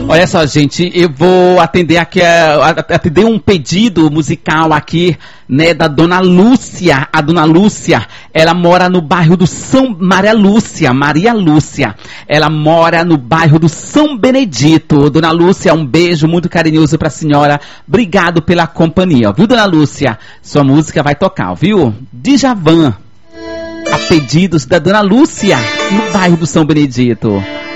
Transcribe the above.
Olha só, gente, eu vou atender aqui, atender um pedido musical aqui, né, da Dona Lúcia. A Dona Lúcia, ela mora no bairro do Maria Lúcia. Ela mora no bairro do São Benedito. Dona Lúcia, um beijo muito carinhoso pra senhora. Obrigado pela companhia, viu, Dona Lúcia? Sua música vai tocar, viu? Djavan, a pedidos da Dona Lúcia, no bairro do São Benedito.